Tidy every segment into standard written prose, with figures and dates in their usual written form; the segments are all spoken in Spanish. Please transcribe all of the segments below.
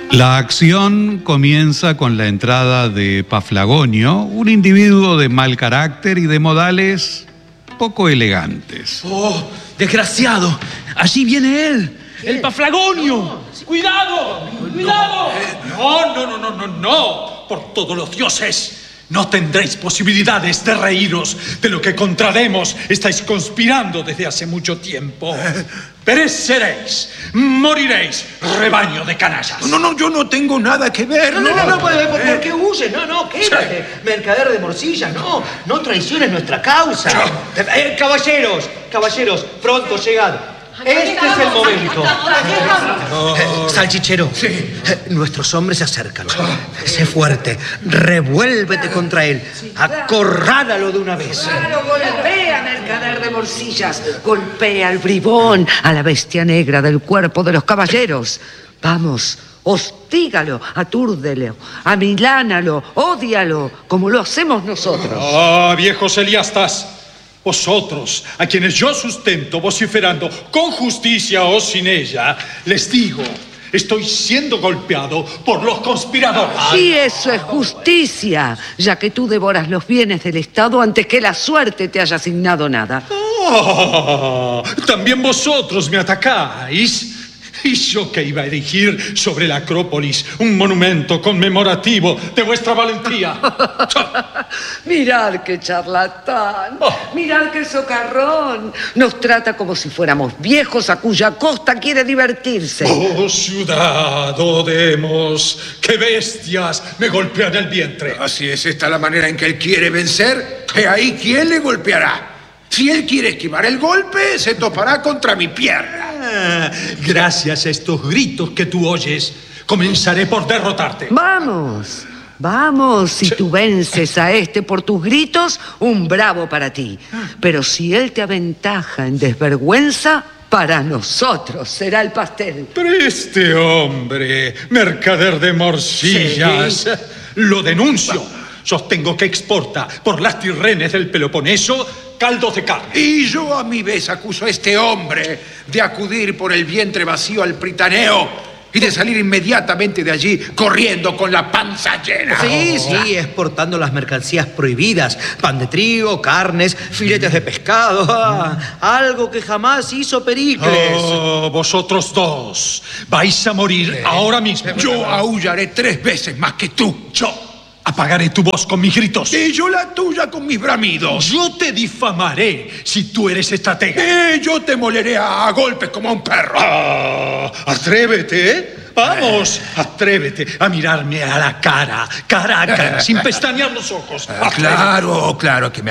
La acción comienza con la entrada de Paflagonio, un individuo de mal carácter y de modales poco elegantes. ¡Oh, desgraciado! Allí viene él, el Paflagonio. No, sí. ¡Cuidado! ¡Cuidado! No. Por todos los dioses. No tendréis posibilidades de reíros de lo que contra Demos estáis conspirando desde hace mucho tiempo. Pereceréis, moriréis, rebaño de canallas. No, yo no tengo nada que ver. ¿Por qué huyes? No, quédate. Mercader de morcillas, no traiciones nuestra causa. Caballeros, pronto llegad. Este es el momento. Salchichero, sí. Nuestros hombres se acercan. Sé fuerte, revuélvete contra él. Acorrálalo de una vez. Claro, golpea, mercader de morcillas. Golpea al bribón, a la bestia negra del cuerpo de los caballeros. Vamos, hostígalo, atúrdelo, amilánalo, ódialo, como lo hacemos nosotros. Viejos eliastas. Vosotros, a quienes yo sustento vociferando con justicia o sin ella, les digo, estoy siendo golpeado por los conspiradores. Sí, eso es justicia, ya que tú devoras los bienes del Estado antes que la suerte te haya asignado nada. También vosotros me atacáis. Y yo que iba a erigir sobre la Acrópolis un monumento conmemorativo de vuestra valentía. Mirad qué charlatán, mirad qué socarrón. Nos trata como si fuéramos viejos a cuya costa quiere divertirse. Oh, ciudad, Demos, qué bestias me golpean el vientre. Así es, esta la manera en que él quiere vencer. ¿Y ahí quién le golpeará? Si él quiere esquivar el golpe, se topará contra mi pierna. Gracias a estos gritos que tú oyes, comenzaré por derrotarte. Vamos, si tú vences a este por tus gritos, un bravo para ti. Pero si él te aventaja en desvergüenza, para nosotros será el pastel. Pero este hombre, mercader de morcillas, ¿sí? Lo denuncio. Sostengo que exporta por las tirrenes del Peloponeso caldos de carne. Y yo a mi vez acuso a este hombre de acudir por el vientre vacío al Pritaneo y de salir inmediatamente de allí corriendo con la panza llena. Sí, exportando las mercancías prohibidas. Pan de trigo, carnes, filetes de pescado. Algo que jamás hizo Pericles. Vosotros dos vais a morir ahora mismo. Yo aullaré 3 veces más que tú. Yo apagaré tu voz con mis gritos. Y yo la tuya con mis bramidos. Yo te difamaré si tú eres estratega. Y yo te moleré a golpes como a un perro. Atrévete, ¿eh? Vamos, atrévete a mirarme a la cara, cara a cara, sin pestañear los ojos. Claro que me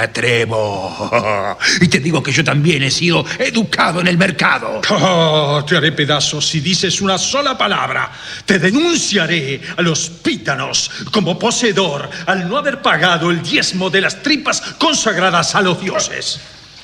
atrevo. Y te digo que yo también he sido educado en el mercado. Te haré pedazos si dices una sola palabra. Te denunciaré a los pítanos como poseedor al no haber pagado el diezmo de las tripas consagradas a los dioses.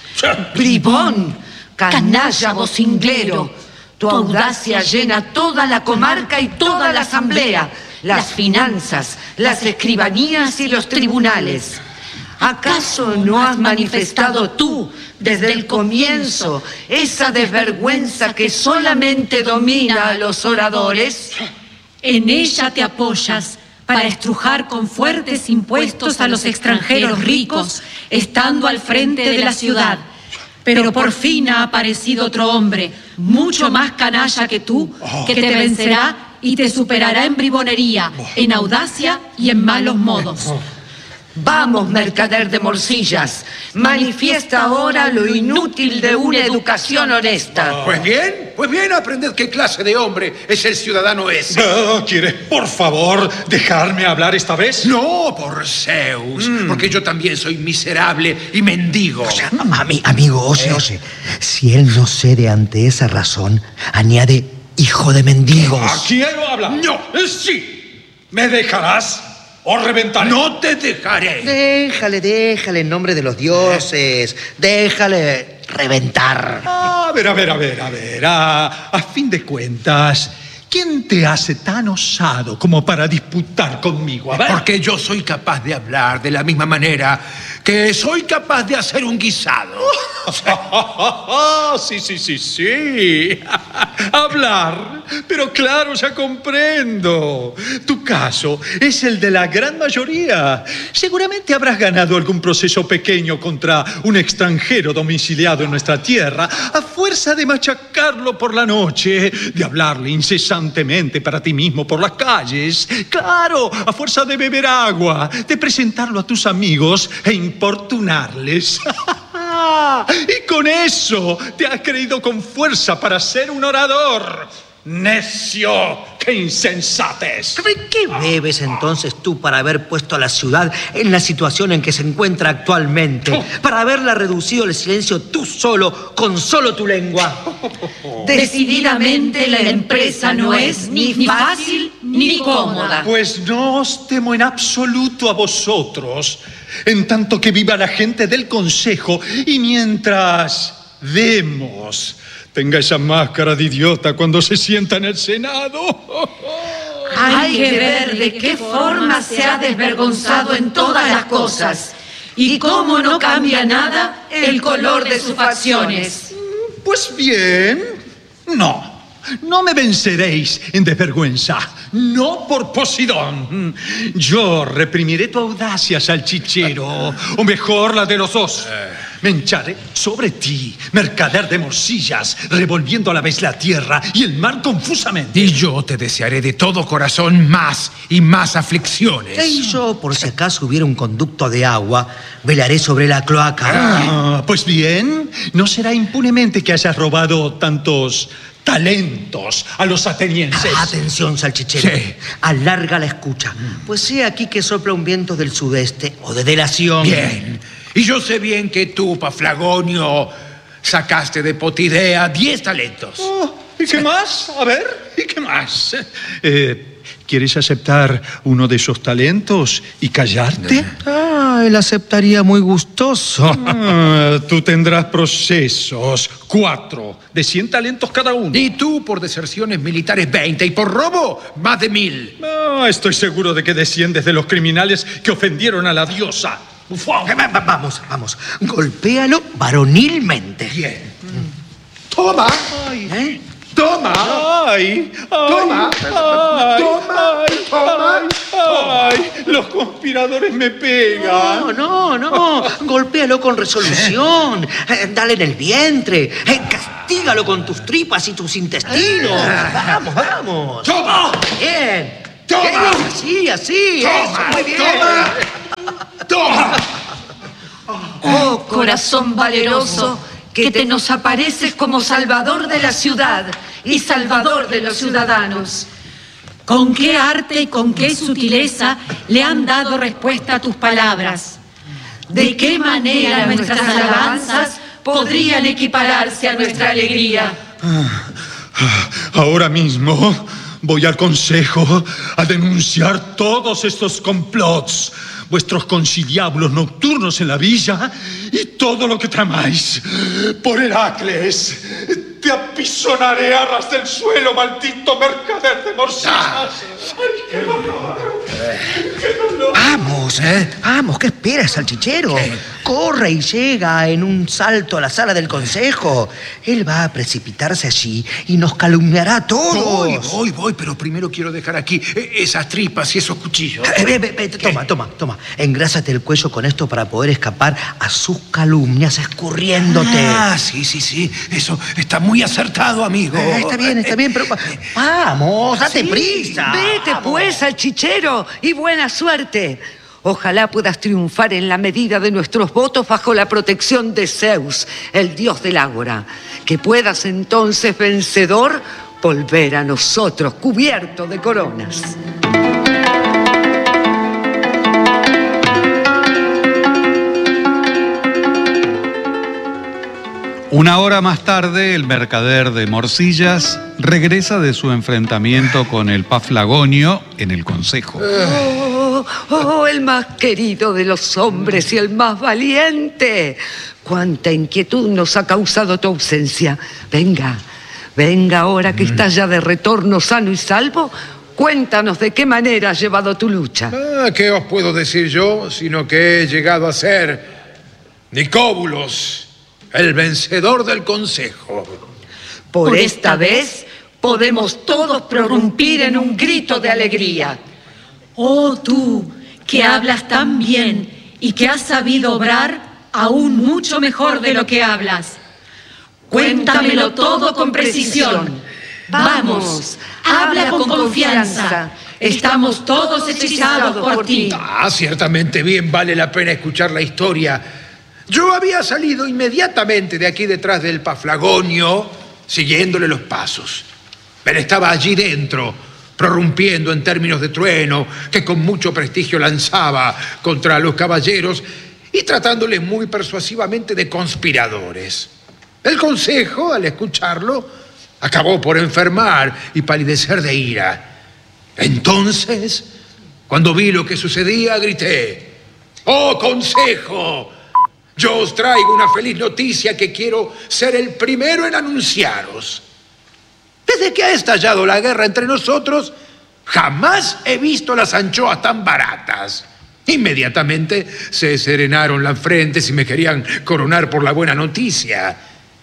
Bribón, canalla vocinglero. Tu audacia llena toda la comarca y toda la asamblea, las finanzas, las escribanías y los tribunales. ¿Acaso no has manifestado tú, desde el comienzo, esa desvergüenza que solamente domina a los oradores? En ella te apoyas para estrujar con fuertes impuestos a los extranjeros ricos, estando al frente de la ciudad. Pero por fin ha aparecido otro hombre, mucho más canalla que tú, que te vencerá y te superará en bribonería, en audacia y en malos modos. Vamos, mercader de morcillas, manifiesta ahora lo inútil de una educación honesta. Pues bien, aprended qué clase de hombre es el ciudadano ese. ¿Quieres, por favor, dejarme hablar esta vez? No, por Zeus, porque yo también soy miserable y mendigo. O sea, amigo, oye, si él no cede ante esa razón, añade hijo de mendigos. Quiero hablar. No. Sí. ¿Me dejarás? ¡O reventaré! ¡No te dejaré! Déjale, en nombre de los dioses. Déjale reventar. A ver. A fin de cuentas, ¿quién te hace tan osado como para disputar conmigo? A ver. Porque yo soy capaz de hablar de la misma manera que soy capaz de hacer un guisado. Sí. Hablar. Pero claro, ya comprendo. Tu caso es el de la gran mayoría. Seguramente habrás ganado algún proceso pequeño contra un extranjero domiciliado en nuestra tierra a fuerza de machacarlo por la noche, de hablarle incesantemente para ti mismo por las calles. Claro, a fuerza de beber agua, de presentarlo a tus amigos e importunarles. Y con eso te has creído con fuerza para ser un orador. ¡Necio! ¡Qué insensatez! ¿Qué bebes entonces tú para haber puesto a la ciudad en la situación en que se encuentra actualmente? Para haberla reducido al silencio tú solo, con solo tu lengua. Decididamente la empresa no es ni fácil ni cómoda. Pues no os temo en absoluto a vosotros, en tanto que viva la gente del consejo y mientras Demos tenga esa máscara de idiota cuando se sienta en el Senado. Hay que ver de qué forma se ha desvergonzado en todas las cosas y cómo no cambia nada el color de sus facciones. Pues bien, no me venceréis en desvergüenza, no por Posidón. Yo reprimiré tu audacia, salchichero, o mejor la de los dos. Me hincharé sobre ti, mercader de morcillas, revolviendo a la vez la tierra y el mar confusamente. Y yo te desearé de todo corazón más y más aflicciones. Y yo, por si acaso hubiera un conducto de agua, velaré sobre la cloaca. Pues bien, no será impunemente que hayas robado tantos talentos a los atenienses. Atención, salchichero. Sí. Alarga la escucha. Pues he aquí que sopla un viento del sudeste o de delación. Bien. Y yo sé bien que tú, Paflagonio, sacaste de Potidea 10 talentos. ¿Y qué más? A ver, ¿y qué más? ¿Quieres aceptar uno de esos talentos y callarte? Él aceptaría muy gustoso. Tú tendrás procesos, 4, de 100 talentos cada uno. Y tú, por deserciones militares, 20. Y por robo, más de 1000. Estoy seguro de que desciendes de los criminales que ofendieron a la diosa. Vamos. Golpéalo varonilmente. Bien. Toma. Toma. Toma. Los conspiradores me pegan. No. Golpéalo con resolución. Dale en el vientre. Castígalo con tus tripas y tus intestinos. Vamos. Toma. Bien. Toma. Así. Toma. Eso, muy bien. Toma. Oh, corazón valeroso, que te nos apareces como salvador de la ciudad y salvador de los ciudadanos. ¿Con qué arte y con qué sutileza le han dado respuesta a tus palabras? ¿De qué manera nuestras alabanzas podrían equipararse a nuestra alegría? Ahora mismo voy al consejo a denunciar todos estos complots, vuestros conciliablos nocturnos en la villa y todo lo que tramáis. Por Heracles, te apisonaré a ras del suelo, maldito mercader de morcillas. ¡Ay, qué dolor! ¡Qué dolor! Vamos, ¿qué esperas, salchichero? Corre y llega en un salto a la sala del consejo. Él va a precipitarse allí y nos calumniará a todos. Voy, pero primero quiero dejar aquí esas tripas y esos cuchillos. Toma. Engrásate el cuello con esto para poder escapar a sus calumnias escurriéndote. Sí. Eso está muy acertado, amigo. Está bien, pero vamos, date prisa. Vete pues, salchichero, y buena suerte. Ojalá puedas triunfar en la medida de nuestros votos bajo la protección de Zeus, el dios del ágora. Que puedas entonces, vencedor, volver a nosotros cubierto de coronas. Una hora más tarde, el mercader de morcillas regresa de su enfrentamiento con el Paflagonio en el consejo. El más querido de los hombres y el más valiente. Cuánta inquietud nos ha causado tu ausencia. Venga ahora que estás ya de retorno sano y salvo. Cuéntanos de qué manera has llevado tu lucha. ¿Qué os puedo decir yo? Sino que he llegado a ser Nicóbulos, el vencedor del consejo. Por esta vez podemos todos prorrumpir en un grito de alegría. Oh tú, que hablas tan bien y que has sabido obrar aún mucho mejor de lo que hablas. Cuéntamelo todo con precisión. Vamos, habla con confianza. Estamos todos hechizados por ti. Ciertamente bien vale la pena escuchar la historia. Yo había salido inmediatamente de aquí detrás del Paflagonio, siguiéndole los pasos. Pero estaba allí dentro, prorrumpiendo en términos de trueno que con mucho prestigio lanzaba contra los caballeros y tratándoles muy persuasivamente de conspiradores. El consejo, al escucharlo, acabó por enfermar y palidecer de ira. Entonces, cuando vi lo que sucedía, grité: ¡Oh, consejo! Yo os traigo una feliz noticia que quiero ser el primero en anunciaros. Desde que ha estallado la guerra entre nosotros, jamás he visto las anchoas tan baratas. Inmediatamente se serenaron las frentes y me querían coronar por la buena noticia.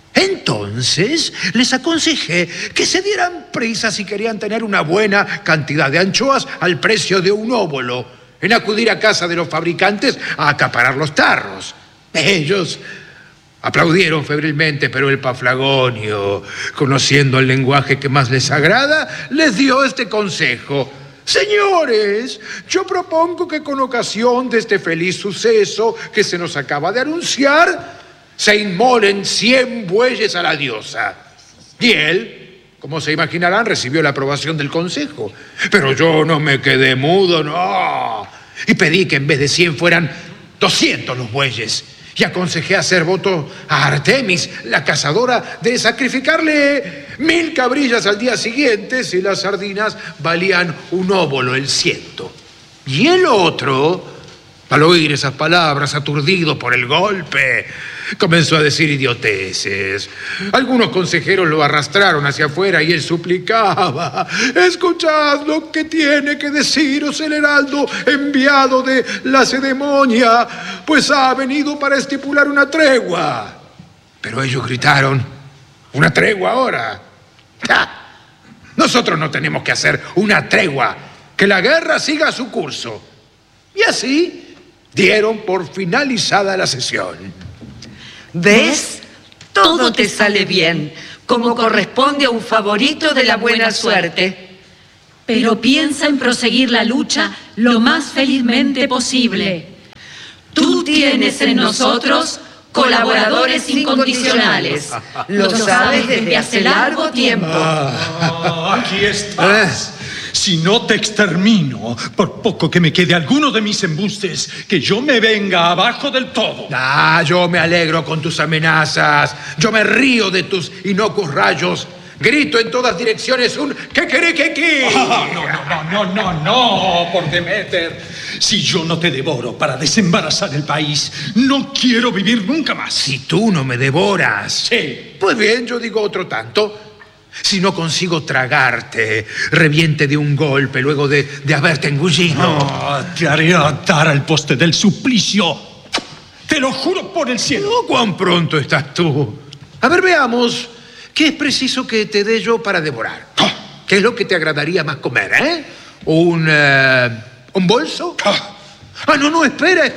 Entonces les aconsejé que se dieran prisa si querían tener una buena cantidad de anchoas al precio de un óbolo, en acudir a casa de los fabricantes a acaparar los tarros. Ellos aplaudieron febrilmente, pero el Paflagonio, conociendo el lenguaje que más les agrada, les dio este consejo: señores, yo propongo que con ocasión de este feliz suceso que se nos acaba de anunciar, se inmolen 100 bueyes a la diosa. Y él, como se imaginarán, recibió la aprobación del consejo. Pero yo no me quedé mudo, no. Y pedí que en vez de 100 fueran 200 los bueyes. Y aconsejé hacer voto a Artemis, la cazadora, de sacrificarle 1000 cabrillas al día siguiente si las sardinas valían un óbolo el 100. Y el otro, al oír esas palabras, aturdido por el golpe, comenzó a decir idioteces. Algunos consejeros lo arrastraron hacia afuera y él suplicaba: escuchad lo que tiene que deciros el heraldo enviado de Lacedemonia, pues ha venido para estipular una tregua. Pero ellos gritaron: ¿una tregua ahora? ¡Ja! Nosotros no tenemos que hacer una tregua, que la guerra siga su curso. Y así dieron por finalizada la sesión. ¿Ves? Todo te sale bien, como corresponde a un favorito de la buena suerte. Pero piensa en proseguir la lucha lo más felizmente posible. Tú tienes en nosotros colaboradores incondicionales. Lo sabes desde hace largo tiempo. Aquí estás. Si no te extermino, por poco que me quede alguno de mis embustes, que yo me venga abajo del todo. Yo me alegro con tus amenazas. Yo me río de tus inocuos rayos. Grito en todas direcciones un que. No, por Deméter. Si yo no te devoro para desembarazar el país, no quiero vivir nunca más. Si tú no me devoras. Sí. Pues bien, yo digo otro tanto. Si no consigo tragarte, reviente de un golpe luego de haberte engullido. Te haré atar al poste del suplicio. Te lo juro por el cielo. ¿Cuán pronto estás tú? A ver, veamos. ¿Qué es preciso que te dé yo para devorar? ¿Qué es lo que te agradaría más comer, ¿Un bolso? No, espera.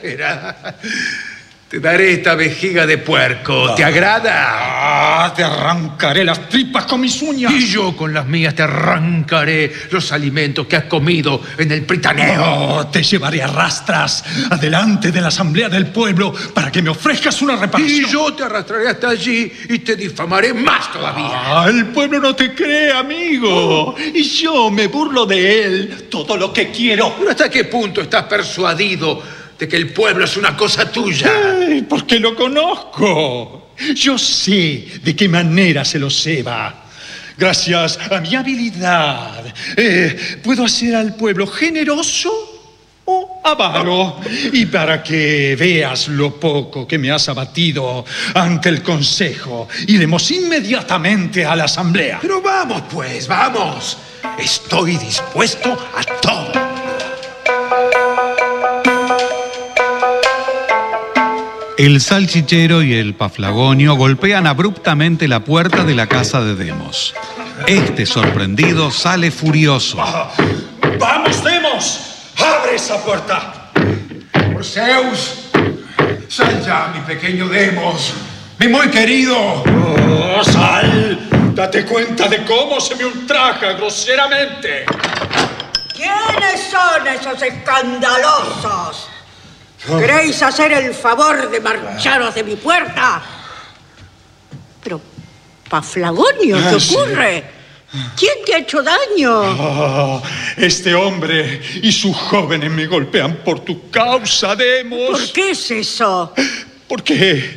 Te daré esta vejiga de puerco. ¿Te agrada? Te arrancaré las tripas con mis uñas. Y yo con las mías te arrancaré los alimentos que has comido en el Pritaneo. Te llevaré a rastras adelante de la asamblea del pueblo para que me ofrezcas una reparación. Y yo te arrastraré hasta allí y te difamaré más todavía. El pueblo no te cree, amigo. Y yo me burlo de él todo lo que quiero. ¿Pero hasta qué punto estás persuadido de que el pueblo es una cosa tuya? Porque lo conozco. Yo sé de qué manera se lo ceba. Gracias a mi habilidad, puedo hacer al pueblo generoso o avaro. Y para que veas lo poco que me has abatido ante el consejo, iremos inmediatamente a la asamblea. Pero vamos, pues, vamos. Estoy dispuesto a todo. El salchichero y el paflagonio golpean abruptamente la puerta de la casa de Demos. Este, sorprendido, sale furioso. ¡Vamos, Demos! ¡Abre esa puerta! Por Zeus, sal ya, mi pequeño Demos, mi muy querido. ¡Oh, sal! Date cuenta de cómo se me ultraja groseramente. ¿Quiénes son esos escandalosos? ¿Queréis hacer el favor de marcharos de mi puerta? Pero, Paflagonio, ¿qué ocurre? ¿Quién te ha hecho daño? Este hombre y sus jóvenes me golpean por tu causa, Demos. ¿Por qué es eso? Porque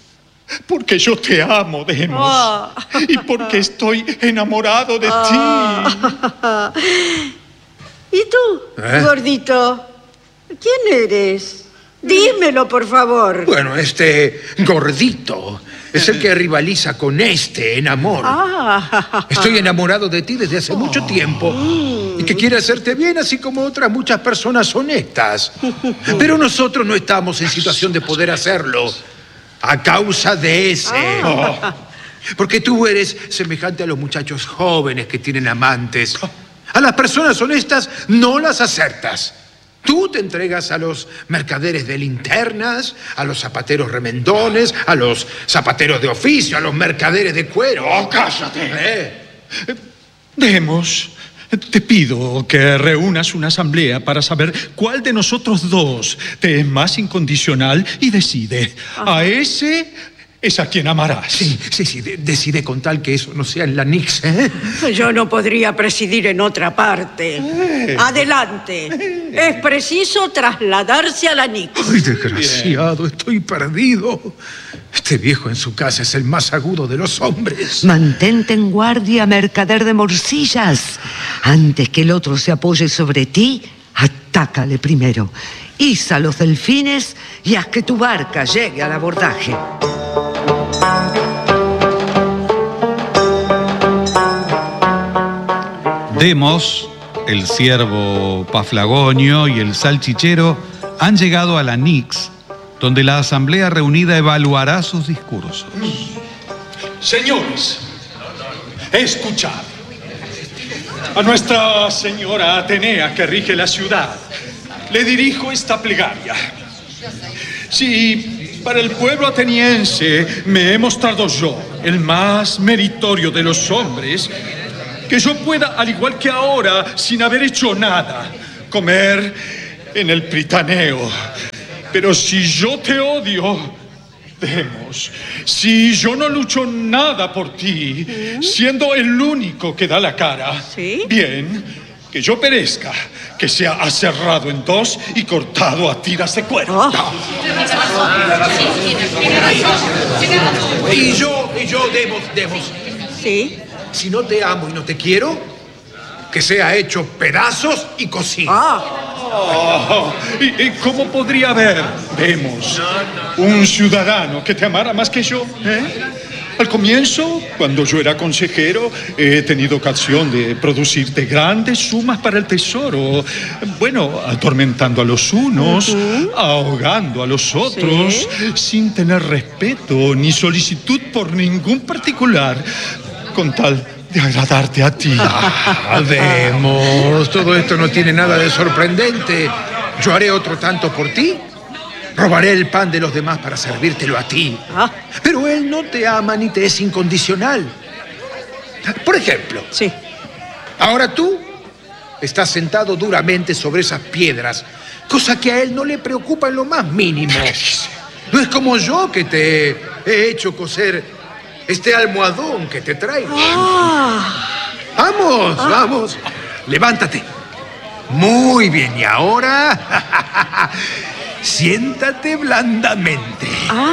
yo te amo, Demos. Y porque estoy enamorado de ti. ¿Y tú, gordito? ¿Quién eres? Dímelo, por favor. Bueno, este gordito es el que rivaliza con este en amor. Estoy enamorado de ti desde hace mucho tiempo y que quiere hacerte bien, así como otras muchas personas honestas. Pero nosotros no estamos en situación de poder hacerlo a causa de ese. Porque tú eres semejante a los muchachos jóvenes que tienen amantes. A las personas honestas no las acertas. Tú te entregas a los mercaderes de linternas, a los zapateros remendones, a los zapateros de oficio, a los mercaderes de cuero. ¡Oh, cállate! Demos, te pido que reúnas una asamblea para saber cuál de nosotros dos te es más incondicional y decide. A ese es a quien amarás. Sí, decide con tal que eso no sea en la Nix, ¿eh? Yo no podría presidir en otra parte. Adelante. Es preciso trasladarse a la Nix. ¡Ay, desgraciado! Estoy perdido. Este viejo en su casa es el más agudo de los hombres. Mantente en guardia, mercader de morcillas. Antes que el otro se apoye sobre ti, atácale primero. Iza los delfines y haz que tu barca llegue al abordaje. Demos, el ciervo Paflagonio y el salchichero han llegado a la Nix, donde la asamblea reunida evaluará sus discursos. Señores, escuchad. A Nuestra Señora Atenea, que rige la ciudad, le dirijo esta plegaria. Si para el pueblo ateniense me he mostrado yo el más meritorio de los hombres, que yo pueda, al igual que ahora, sin haber hecho nada, comer en el Pritaneo. Pero si yo te odio, Demos, si yo no lucho nada por ti, siendo el único que da la cara, bien, que yo perezca, que sea aserrado en dos y cortado a tiras de cuero. Y yo, Demos. ¿Sí? Si no te amo y no te quiero, que sea hecho pedazos y cocido. ¿Y cómo podría haber, Demos, un ciudadano que te amara más que yo? Al comienzo, cuando yo era consejero, he tenido ocasión de producirte grandes sumas para el tesoro. Bueno, atormentando a los unos, ahogando a los otros, sin tener respeto ni solicitud por ningún particular, con tal de agradarte a ti. Demos, todo esto no tiene nada de sorprendente. Yo haré otro tanto por ti. Robaré el pan de los demás para servírtelo a ti. Pero él no te ama ni te es incondicional. Por ejemplo, ahora tú estás sentado duramente sobre esas piedras, cosa que a él no le preocupa en lo más mínimo. No es como yo, que te he hecho coser este almohadón que te traigo. Vamos, levántate. Muy bien, y ahora siéntate blandamente.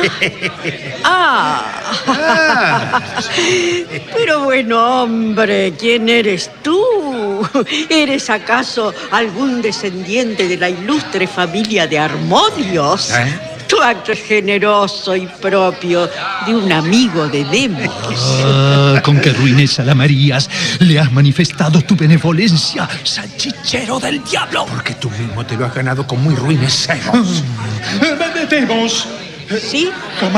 Pero bueno, hombre, ¿quién eres tú? ¿Eres acaso algún descendiente de la ilustre familia de Harmodios? Tu acto es generoso y propio de un amigo de Demos. Con qué ruines a la Marías le has manifestado tu benevolencia, salchichero del diablo. Porque tú mismo te lo has ganado con muy ruines celos. Demos, ¿sí?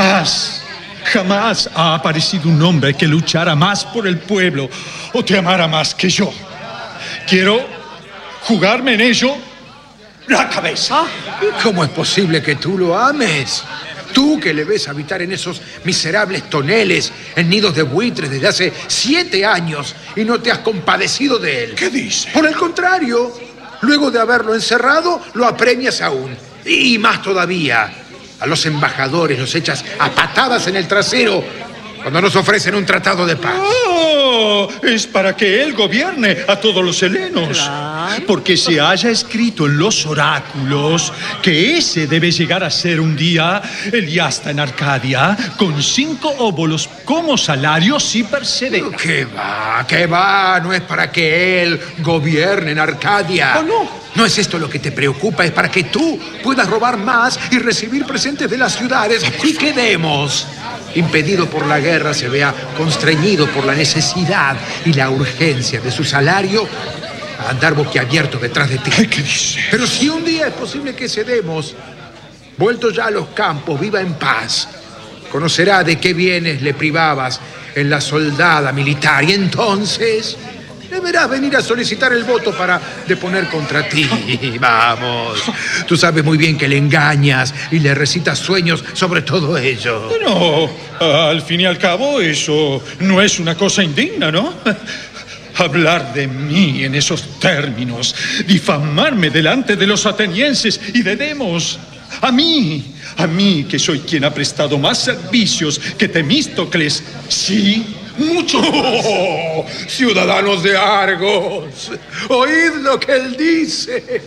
Jamás ha aparecido un hombre que luchara más por el pueblo o te amara más que yo. Quiero jugarme en ello la cabeza. ¿Cómo es posible que tú lo ames? Tú que le ves habitar en esos miserables toneles, en nidos de buitres desde hace 7 años y no te has compadecido de él. ¿Qué dice? Por el contrario, luego de haberlo encerrado, lo apremias aún. Y más todavía, a los embajadores los echas a patadas en el trasero cuando nos ofrecen un tratado de paz. Oh, es para que él gobierne a todos los helenos. Claro. Porque se haya escrito en los oráculos que ese debe llegar a ser un día el Yasta en Arcadia con 5 óbolos como salario si persevera. ¿Qué va? No es para que él gobierne en Arcadia. ¿Oh, no? No es esto lo que te preocupa, es para que tú puedas robar más y recibir presentes de las ciudades y que Demos, impedido por la guerra, se vea constreñido por la necesidad y la urgencia de su salario a andar boquiabierto detrás de ti. ¿Qué dice? Pero si un día es posible que ese Demos, vuelto ya a los campos, viva en paz, conocerá de qué bienes le privabas en la soldada militar y entonces deberás venir a solicitar el voto para deponer contra ti. Vamos, tú sabes muy bien que le engañas y le recitas sueños sobre todo ello. Bueno, al fin y al cabo, eso no es una cosa indigna, ¿no? Hablar de mí en esos términos, difamarme delante de los atenienses y de Demos. A mí que soy quien ha prestado más servicios que Temístocles, sí. ¡Mucho! ¡Oh, ciudadanos de Argos! ¡Oíd lo que él dice!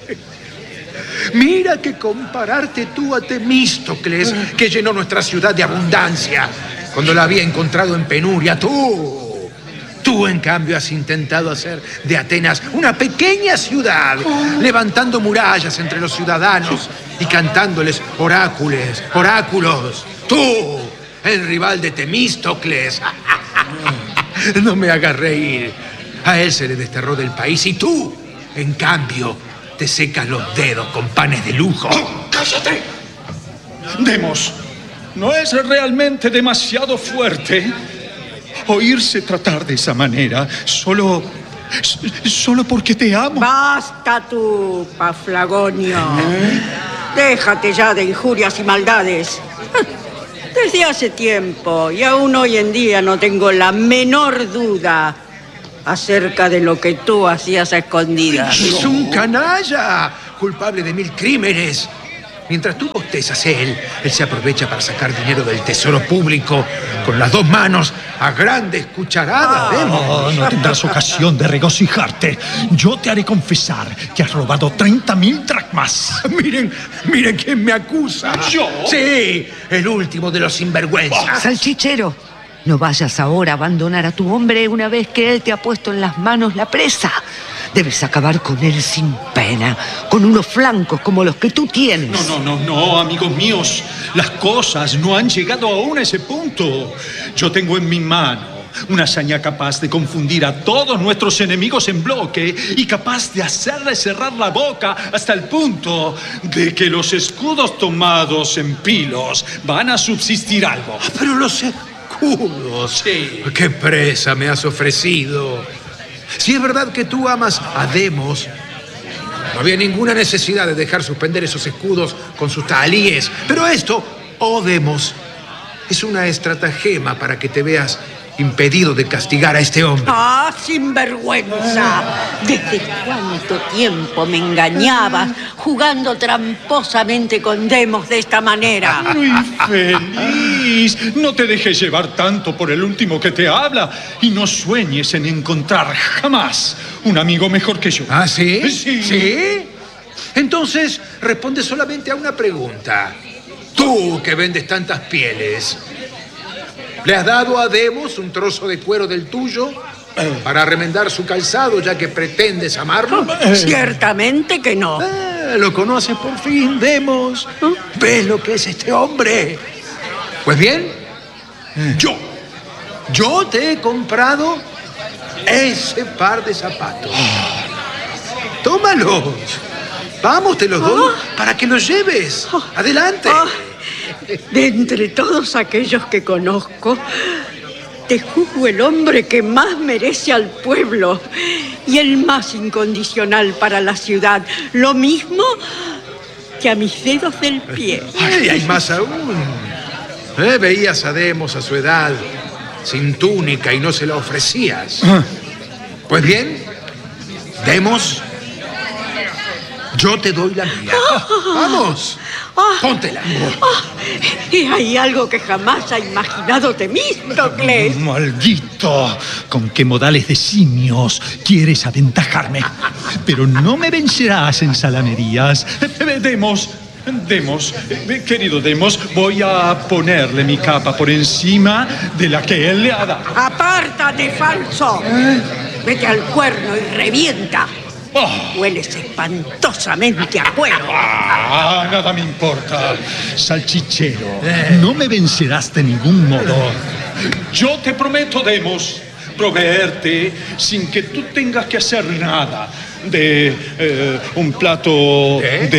Mira que compararte tú a Temístocles, que llenó nuestra ciudad de abundancia cuando la había encontrado en penuria, Tú, en cambio, has intentado hacer de Atenas una pequeña ciudad, levantando murallas entre los ciudadanos y cantándoles oráculos. Tú, el rival de Temístocles. No me hagas reír. A él se le desterró del país y tú, en cambio, te secas los dedos con panes de lujo. ¡Cállate! Demos, ¿no es realmente demasiado fuerte oírse tratar de esa manera solo porque te amo? Basta tú, Paflagonio. Déjate ya de injurias y maldades. Desde hace tiempo y aún hoy en día no tengo la menor duda acerca de lo que tú hacías a escondidas. Es un canalla, culpable de 1000 crímenes. Mientras tú bostezas él se aprovecha para sacar dinero del tesoro público con las 2 manos a grandes cucharadas. No tendrás ocasión de regocijarte. Yo te haré confesar que has robado 30.000 dracmas. Miren quién me acusa. ¿Yo? Sí, el último de los sinvergüenzas. Salchichero, no vayas ahora a abandonar a tu hombre una vez que él te ha puesto en las manos la presa. Debes acabar con él sin pena, con unos flancos como los que tú tienes. No, amigos míos. Las cosas no han llegado aún a ese punto. Yo tengo en mi mano una hazaña capaz de confundir a todos nuestros enemigos en bloque y capaz de hacerles cerrar la boca hasta el punto de que los escudos tomados en Pilos van a subsistir algo. Pero los escudos. Sí. ¡Qué presa me has ofrecido! Si es verdad que tú amas a Demos, no había ninguna necesidad de dejar suspender esos escudos con sus tahalíes. Pero esto, oh Demos, es una estratagema para que te veas impedido de castigar a este hombre. ¡Ah, sinvergüenza! ¿Desde cuánto tiempo me engañabas jugando tramposamente con Demos de esta manera? ¡Infeliz! No te dejes llevar tanto por el último que te habla y no sueñes en encontrar jamás un amigo mejor que yo. ¿Ah, sí? Sí. Entonces, responde solamente a una pregunta. Tú que vendes tantas pieles, ¿le has dado a Demos un trozo de cuero del tuyo para remendar su calzado, ya que pretendes amarlo? Ciertamente que no. Lo conoces por fin, Demos. ¿Ves lo que es este hombre? Pues bien, yo te he comprado ese par de zapatos. Tómalos. Vamos, te los doy para que los lleves. Adelante. De entre todos aquellos que conozco, te juzgo el hombre que más merece al pueblo y el más incondicional para la ciudad. Lo mismo que a mis dedos del pie. Y hay más aún. Veías a Demos a su edad sin túnica y no se la ofrecías. Pues bien, Demos, yo te doy la mía. ¡Vamos! ¡Póntela! Y hay algo que jamás ha imaginado Temístocles. ¡Maldito! ¿Con qué modales de simios quieres aventajarme? Pero no me vencerás en salamerías. Demos, querido Demos, voy a ponerle mi capa por encima de la que él le ha dado. ¡Apártate, falso! Vete al cuerno y revienta. Hueles espantosamente a cuero. Nada me importa, salchichero. No me vencerás de ningún modo. Yo te prometo, Demos, proveerte sin que tú tengas que hacer nada de un plato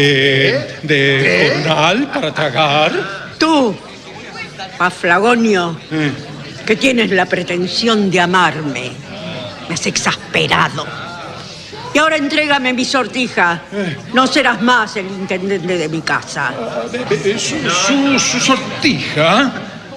de jornal para tragar. Tú, Paflagonio, que tienes la pretensión de amarme, me has exasperado. Y ahora entrégame mi sortija. No serás más el intendente de mi casa. ¿Su sortija?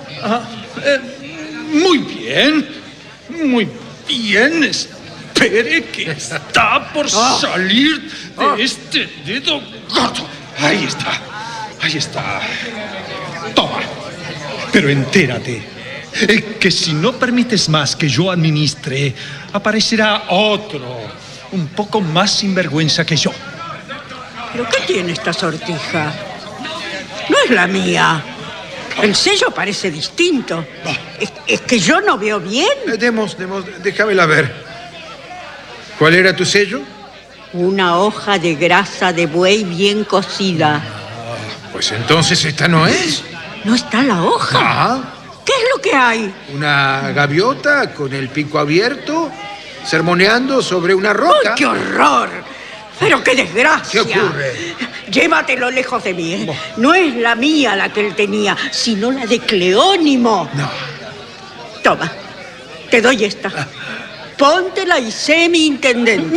Muy bien. Muy bien. Espere que está por salir de este dedo gordo. Ahí está. Toma. Pero entérate que si no permites más que yo administre, aparecerá otro, un poco más sinvergüenza que yo. ¿Pero qué tiene esta sortija? No es la mía. El sello parece distinto. ¿Es que yo no veo bien? Demos, déjamela ver. ¿Cuál era tu sello? Una hoja de grasa de buey bien cocida. Pues entonces esta no es. ¿No está la hoja? ¿Qué es lo que hay? Una gaviota con el pico abierto, sermoneando sobre una roca. ¡Ay, qué horror! ¡Pero qué desgracia! ¿Qué ocurre? Llévatelo lejos de mí, ¿eh? No es la mía la que él tenía, sino la de Cleónimo. No. Toma, te doy esta. Póntela y sé mi intendente.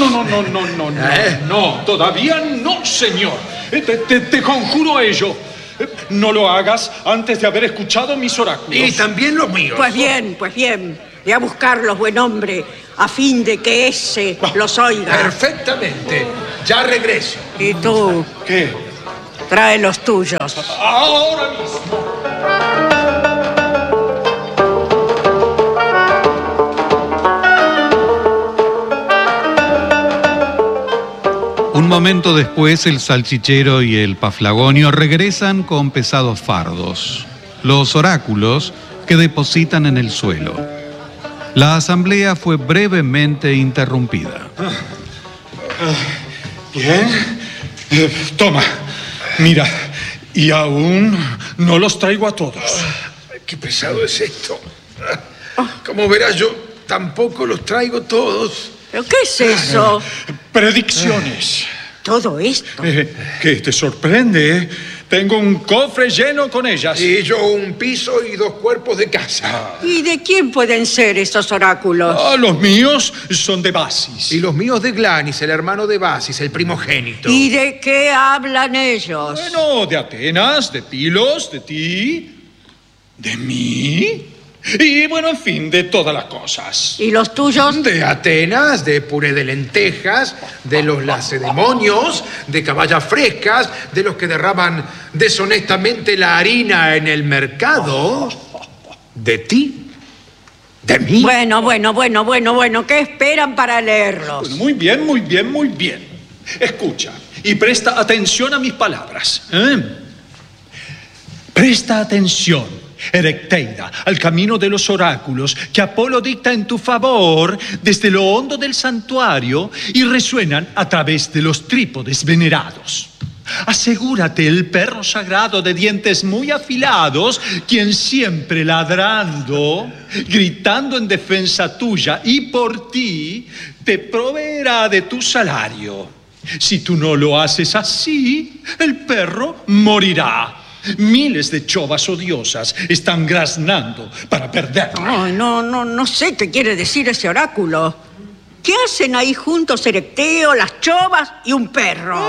No, todavía no, señor. Te conjuro ello. No lo hagas antes de haber escuchado mis oráculos. Y también los míos. Pues bien. Ve a buscarlos, buen hombre, a fin de que ese los oiga. Perfectamente. Ya regreso. ¿Y tú? ¿Qué? Trae los tuyos. Ahora mismo. Un momento después, el salchichero y el paflagonio regresan con pesados fardos, los oráculos que depositan en el suelo. La asamblea fue brevemente interrumpida. Bien. Toma, mira, y aún no los traigo a todos. Qué pesado es esto. Como verás, yo tampoco los traigo todos. ¿Pero qué es eso? Predicciones. ¿Todo esto? ¿Qué te sorprende? Tengo un cofre lleno con ellas. Y yo un piso y 2 cuerpos de casa. ¿Y de quién pueden ser esos oráculos? Los míos son de Basis. Y los míos de Glanis, el hermano de Basis, el primogénito. ¿Y de qué hablan ellos? Bueno, de Atenas, de Pilos, de ti, de mí. Y bueno, en fin, de todas las cosas. ¿Y los tuyos? De Atenas, de puré de lentejas, de los lacedemonios, de caballas frescas, de los que derraman deshonestamente la harina en el mercado. De ti, de mí. Bueno, ¿qué esperan para leerlos? Muy bien. Escucha y presta atención a mis palabras. Presta atención, Erecteida, al camino de los oráculos que Apolo dicta en tu favor desde lo hondo del santuario y resuenan a través de los trípodes venerados. Asegúrate el perro sagrado de dientes muy afilados, quien siempre ladrando, gritando en defensa tuya y por ti, te proveerá de tu salario. Si tú no lo haces así, el perro morirá. Miles de chovas odiosas están graznando para perderme. Ay, no sé qué quiere decir ese oráculo. ¿Qué hacen ahí juntos Erecteo, las chovas y un perro?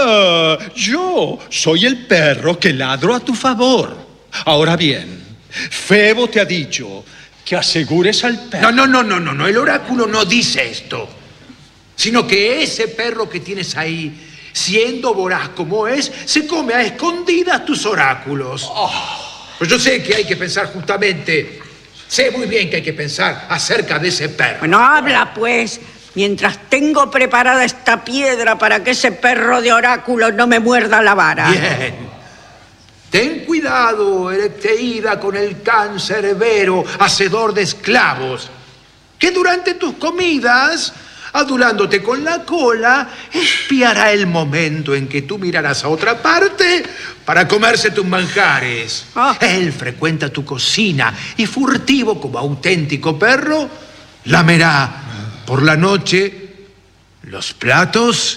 Yo soy el perro que ladro a tu favor. Ahora bien, Febo te ha dicho que asegures al perro. No, el oráculo no dice esto. Sino que ese perro que tienes ahí, siendo voraz como es, se come a escondidas tus oráculos. Pues yo sé que hay que pensar justamente, sé muy bien que hay que pensar acerca de ese perro. Bueno, habla pues, mientras tengo preparada esta piedra para que ese perro de oráculo no me muerda la vara. Bien. Ten cuidado, Erecteída, con el can cerbero, hacedor de esclavos, que durante tus comidas, adulándote con la cola, espiará el momento en que tú mirarás a otra parte para comerse tus manjares. Él frecuenta tu cocina y, furtivo como auténtico perro, lamerá por la noche los platos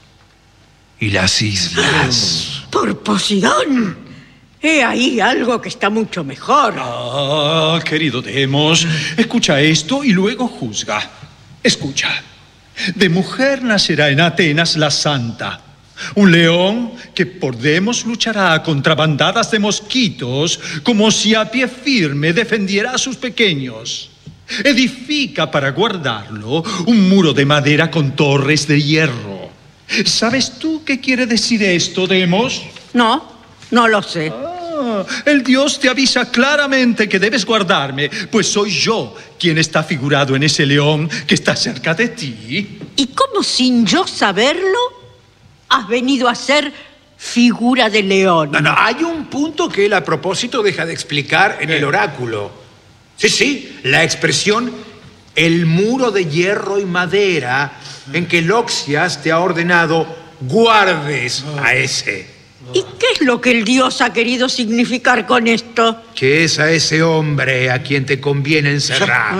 y las islas. Por Posidón. He ahí algo que está mucho mejor. Querido Demos, escucha esto y luego juzga. Escucha. De mujer nacerá en Atenas la santa. Un león que por Demos luchará contra bandadas de mosquitos, como si a pie firme defendiera a sus pequeños. Edifica para guardarlo un muro de madera con torres de hierro. ¿Sabes tú qué quiere decir esto, Demos? No lo sé. El dios te avisa claramente que debes guardarme, pues soy yo quien está figurado en ese león que está cerca de ti. ¿Y cómo sin yo saberlo has venido a ser figura de león? No, hay un punto que él a propósito deja de explicar en el oráculo. Sí, la expresión el muro de hierro y madera en que Loxias te ha ordenado guardes a ese. ¿Y qué es lo que el dios ha querido significar con esto? Que es a ese hombre a quien te conviene encerrar.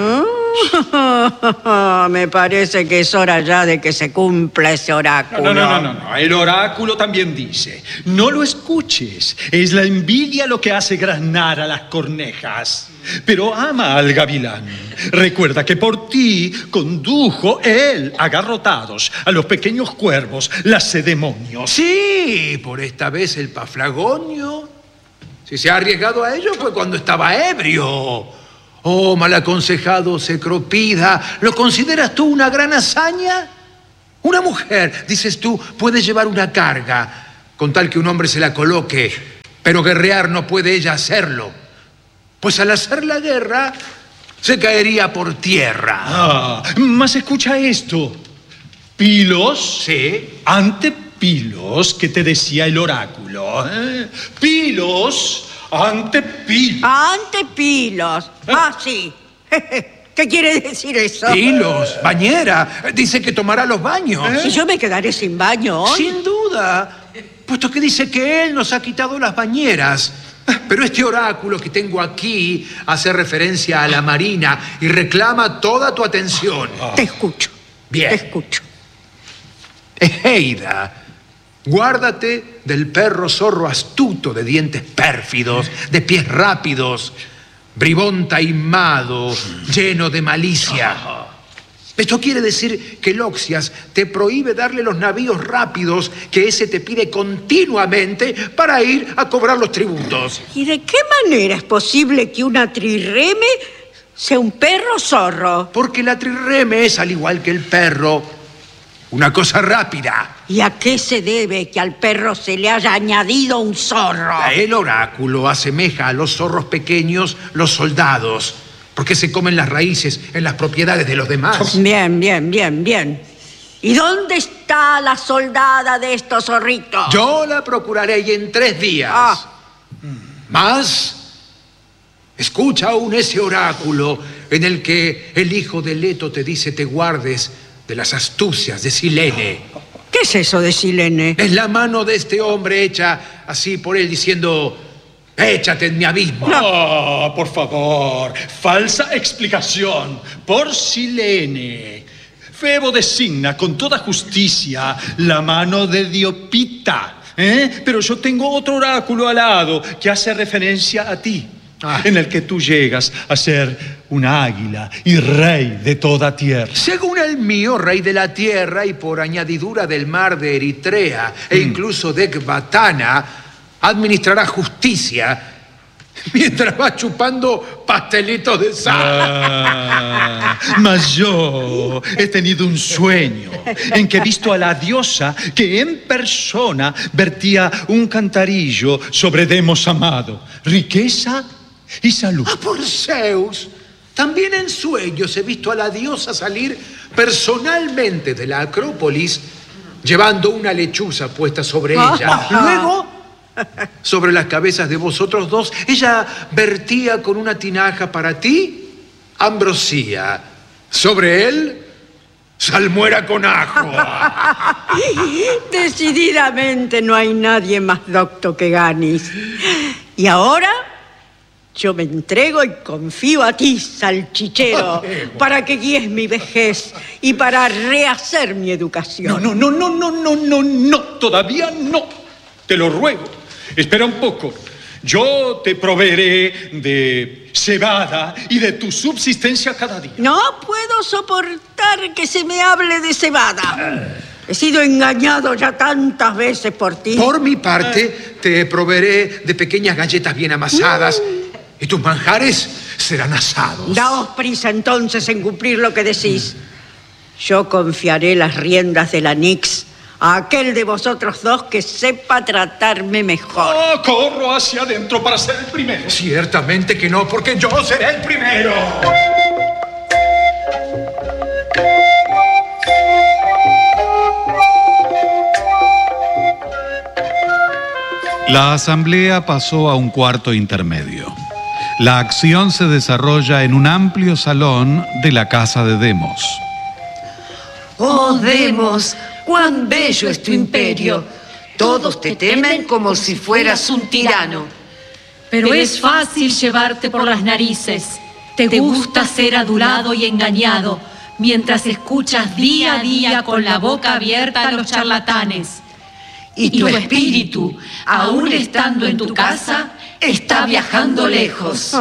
Me parece que es hora ya de que se cumpla ese oráculo. No. El oráculo también dice, no lo escuches. Es la envidia lo que hace graznar a las cornejas. Pero ama al gavilán. Recuerda que por ti condujo él agarrotados a los pequeños cuervos, lacedemonios. Sí, por esta vez el Paflagonio. Si se ha arriesgado a ello fue cuando estaba ebrio. Oh, mal aconsejado Cecropida, ¿lo consideras tú una gran hazaña? Una mujer, dices tú, puede llevar una carga con tal que un hombre se la coloque, pero guerrear no puede ella hacerlo. Pues al hacer la guerra, se caería por tierra. Mas escucha esto. Pilos. Sí. Ante Pilos, que te decía el oráculo. Pilos. Ante Pilos. Ante Pilos. Sí. ¿Qué quiere decir eso? Pilos, bañera. Dice que tomará los baños. ¿Y yo me quedaré sin baño hoy? Sin duda. Puesto que dice que él nos ha quitado las bañeras. Pero este oráculo que tengo aquí hace referencia a la marina y reclama toda tu atención. Te escucho. Bien. Te escucho. Egeida, guárdate del perro zorro astuto de dientes pérfidos, de pies rápidos, bribón taimado, lleno de malicia. Esto quiere decir que Loxias te prohíbe darle los navíos rápidos que ese te pide continuamente para ir a cobrar los tributos. ¿Y de qué manera es posible que una trireme sea un perro zorro? Porque la trireme es, al igual que el perro, una cosa rápida. ¿Y a qué se debe que al perro se le haya añadido un zorro? El oráculo asemeja a los zorros pequeños los soldados, porque se comen las raíces en las propiedades de los demás. Bien. ¿Y dónde está la soldada de estos zorritos? Yo la procuraré y en 3 días. Más, escucha aún ese oráculo en el que el hijo de Leto te dice te guardes de las astucias de Silene. ¿Qué es eso de Silene? Es la mano de este hombre hecha así por él diciendo... Échate en mi abismo. No, por favor. Falsa explicación. Por Silene. Febo designa con toda justicia la mano de Diopita, Pero yo tengo otro oráculo al lado que hace referencia a ti, en el que tú llegas a ser un águila y rey de toda tierra. Según el mío, rey de la tierra y por añadidura del mar de Eritrea e incluso de Ecbatana, administrará justicia mientras va chupando pastelitos de sal. Mas yo he tenido un sueño en que he visto a la diosa que en persona vertía un cantarillo sobre Demos amado, riqueza y salud. Por Zeus, también en sueños he visto a la diosa salir personalmente de la Acrópolis llevando una lechuza puesta sobre ella. Luego, sobre las cabezas de vosotros dos, ella vertía con una tinaja para ti ambrosía. Sobre él, salmuera con ajo. Decididamente no hay nadie más docto que Ganis. Y ahora yo me entrego y confío a ti, salchichero, para que guíes mi vejez y para rehacer mi educación. No, todavía no. Te lo ruego. Espera un poco. Yo te proveeré de cebada y de tu subsistencia cada día. No puedo soportar que se me hable de cebada. He sido engañado ya tantas veces por ti. Por mi parte, te proveeré de pequeñas galletas bien amasadas y tus manjares serán asados. Daos prisa entonces en cumplir lo que decís. Yo confiaré las riendas de la Nix a aquel de vosotros dos que sepa tratarme mejor. Corro hacia adentro para ser el primero. Ciertamente que no, porque yo seré el primero. La asamblea pasó a un cuarto intermedio. La acción se desarrolla en un amplio salón de la casa de Demos. ¡Oh, Demos! ¡Cuán bello es tu imperio! Todos te temen como si fueras un tirano. Pero es fácil llevarte por las narices. Te gusta ser adulado y engañado, mientras escuchas día a día con la boca abierta a los charlatanes. Y tu espíritu, aún estando en tu casa, está viajando lejos.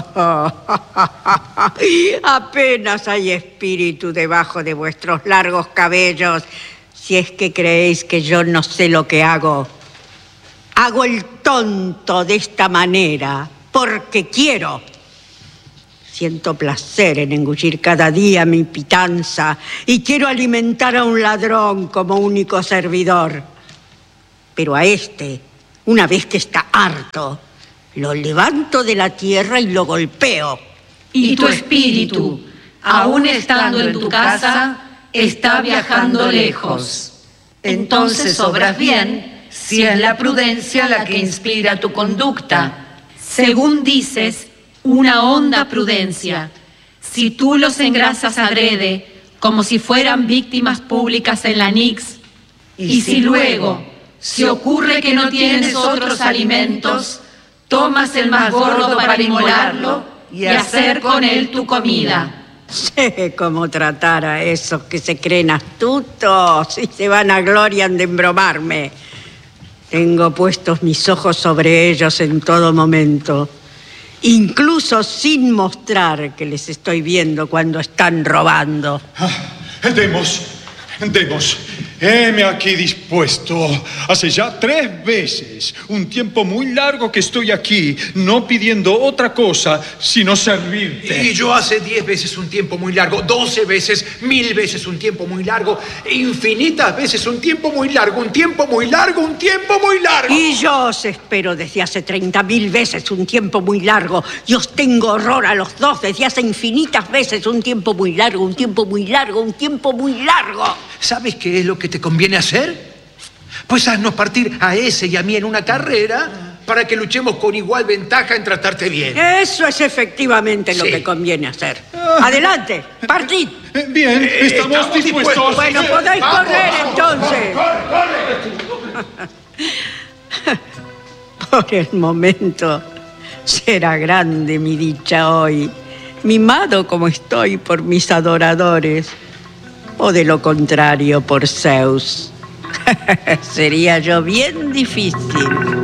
Apenas hay espíritu debajo de vuestros largos cabellos. Si es que creéis que yo no sé lo que hago. Hago el tonto de esta manera porque quiero. Siento placer en engullir cada día mi pitanza y quiero alimentar a un ladrón como único servidor. Pero a este, una vez que está harto, lo levanto de la tierra y lo golpeo. Y tu espíritu, aún estando en tu casa, está viajando lejos. Entonces obras bien si es la prudencia la que inspira tu conducta. Según dices, una honda prudencia. Si tú los engrasas adrede, como si fueran víctimas públicas en la Nix, y si luego se ocurre que no tienes otros alimentos, tomas el más gordo para inmolarlo y hacer con él tu comida. Sé cómo tratar a esos que se creen astutos y se vanaglorian de embromarme. Tengo puestos mis ojos sobre ellos en todo momento, incluso sin mostrar que les estoy viendo cuando están robando. Demos, heme aquí dispuesto. Hace ya 3 veces, un tiempo muy largo que estoy aquí, no pidiendo otra cosa sino servirte. Y yo hace 10 veces un tiempo muy largo, 12 veces, 1000 veces un tiempo muy largo, infinitas veces un tiempo muy largo, un tiempo muy largo, un tiempo muy largo. Y yo os espero desde hace 30.000 veces un tiempo muy largo. Y os tengo horror a los dos desde hace infinitas veces un tiempo muy largo, un tiempo muy largo, un tiempo muy largo. ¿Sabes qué es lo que te conviene hacer? Pues haznos partir a ese y a mí en una carrera para que luchemos con igual ventaja en tratarte bien. Eso es efectivamente lo que conviene hacer. Adelante, partid. Bien, estamos dispuestos. Bueno, podéis correr entonces. Por el momento será grande mi dicha hoy, mimado como estoy por mis adoradores, o de lo contrario por Zeus. Sería yo bien difícil.